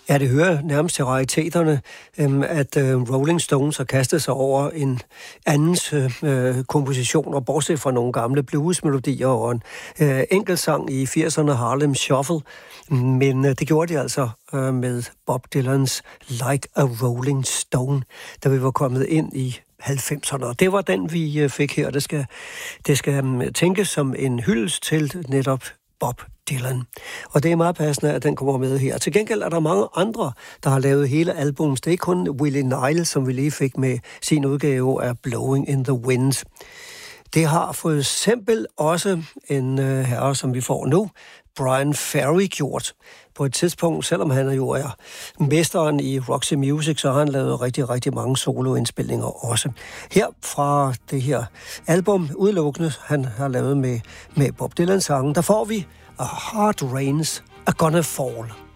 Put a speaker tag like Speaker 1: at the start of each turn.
Speaker 1: Ja, det hører nærmest til rariteterne, at Rolling Stones har kastet sig over en andens kompositioner, bortset fra nogle gamle bluesmelodier og en enkelsang i 80'erne, Harlem Shuffle. Men det gjorde de altså med Bob Dylans Like a Rolling Stone, da vi var kommet ind i 90'erne. Og det var den, vi fik her. Det skal tænkes som en hyldest til netop Bob Dylan. Og det er meget passende, at den kommer med her. Til gengæld er der mange andre, der har lavet hele albums. Det er ikke kun Willie Nile, som vi lige fik med sin udgave af Blowing in the Wind. Det har for eksempel også en herre, som vi får nu, Brian Ferry, gjort. På et tidspunkt, selvom han jo er mesteren i Roxy Music, så har han lavet rigtig, rigtig mange soloindspilninger også. Her fra det her album, udelukkende, han har lavet med Bob Dylan sangen, der får vi A Hard Rain's A Gonna Fall.